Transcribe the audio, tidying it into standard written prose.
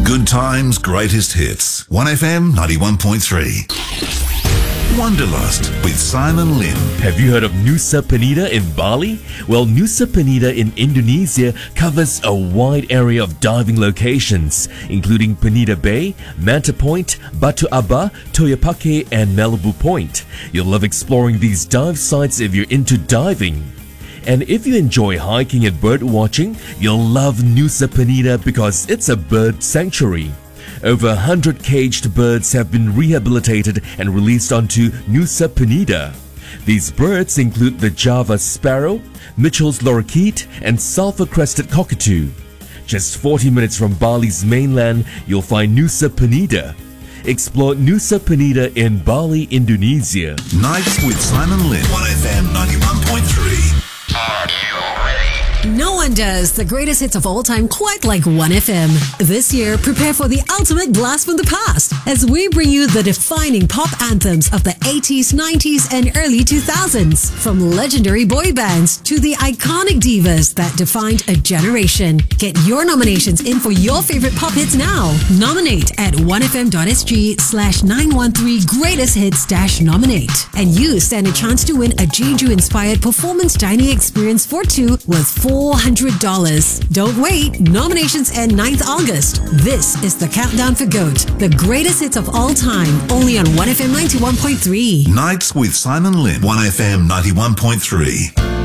Good times, greatest hits. 1FM 91.3. Wanderlust with Simon Lim. Have you heard of Nusa Penida in Bali? Well, Nusa Penida in Indonesia covers a wide area of diving locations, including Penida Bay, Manta Point, Batu Aba, Toyapake, and Malibu Point. You'll love exploring these dive sites if you're into diving. And if you enjoy hiking and bird watching, you'll love Nusa Penida because it's a bird sanctuary. Over 100 caged birds have been rehabilitated and released onto Nusa Penida. These birds include the Java sparrow, Mitchell's lorikeet, and sulfur-crested cockatoo. Just 40 minutes from Bali's mainland, you'll find Nusa Penida. Explore Nusa Penida in Bali, Indonesia. Nights with Simon Lim. 1FM 91.3. No one does the greatest hits of all time quite like 1FM. This year, prepare for the ultimate blast from the past as we bring you the defining pop anthems of the 80s, 90s, and early 2000s. From legendary boy bands to the iconic divas that defined a generation. Get your nominations in for your favorite pop hits now. Nominate at 1fm.sg/913 greatest hits-nominate. And you stand a chance to win a Jeju-inspired performance dining experience for two worth $400. Don't wait. Nominations end 9th August. This is the countdown for GOAT. The greatest hits of all time. Only on 1FM 91.3. Nights with Simon Lim. 1FM 91.3.